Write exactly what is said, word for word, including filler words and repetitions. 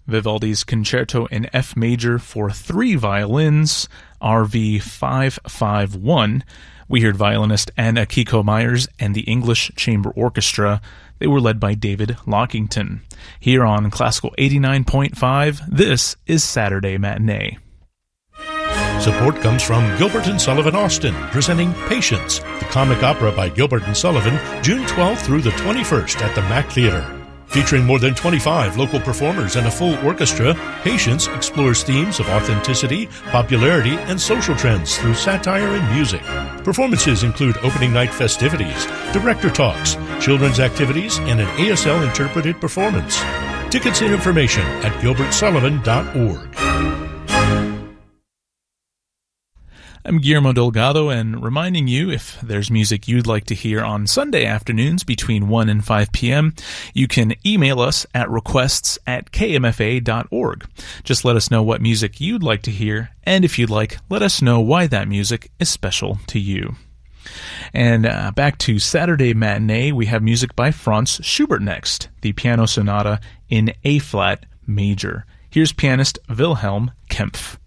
Vivaldi's Concerto in F major for three violins, R V five fifty-one. We heard violinist Anna Kiko Myers and the English Chamber Orchestra. They were led by David Lockington. Here on Classical eighty-nine point five, this is Saturday Matinee. Support comes from Gilbert and Sullivan Austin, presenting Patience, the comic opera by Gilbert and Sullivan, June twelfth through the twenty-first at the Mac Theater. Featuring more than twenty-five local performers and a full orchestra, Patience explores themes of authenticity, popularity, and social trends through satire and music. Performances include opening night festivities, director talks, children's activities, and an A S L interpreted performance. Tickets and information at gilbert sullivan dot org. I'm Guillermo Delgado, and reminding you, if there's music you'd like to hear on Sunday afternoons between one and five p.m., you can email us at requests at k m f a dot org. Just let us know what music you'd like to hear, and if you'd like, let us know why that music is special to you. And uh, back to Saturday Matinee, we have music by Franz Schubert next, the Piano Sonata in A-flat major. Here's pianist Wilhelm Kempff.